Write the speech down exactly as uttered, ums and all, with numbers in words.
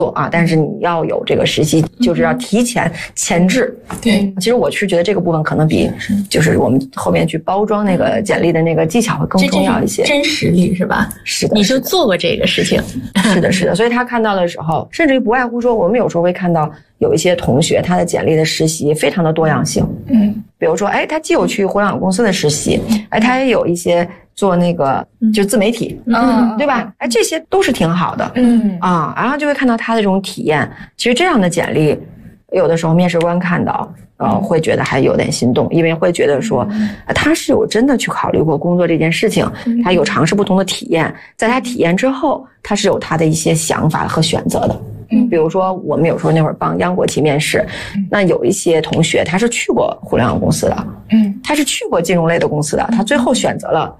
啊，但是你要有这个实习，就是要提前前置。 对， 其实我是觉得这个部分可能比就是我们后面去包装那个简历的那个技巧会更重要一些。 真实力是吧？ 是的， 你就做过这个事情。 是的，是的。所以他看到的时候，甚至于不外乎说，我们有时候会看到有一些同学他的简历的实习非常的多样性。 嗯， 比如说，哎，他既有去互联网公司的实习，哎，他也有一些做那个就自媒体， 嗯， 对吧？哎，这些都是挺好的。 嗯啊，然后就会看到他的这种体验。其实这样的简历，有的时候面试官看到，呃，会觉得还有点心动，因为会觉得说，呃他是有真的去考虑过工作这件事情，他有尝试不同的体验，在他体验之后，他是有他的一些想法和选择的。嗯，比如说我们有时候那会儿帮央国企面试，那有一些同学他是去过互联网公司的，嗯，他是去过金融类的公司的，他最后选择了